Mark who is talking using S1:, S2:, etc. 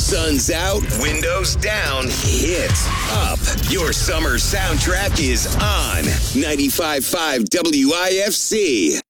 S1: Sun's out, windows down, hits up. Your summer soundtrack is on 95.5 WIFC.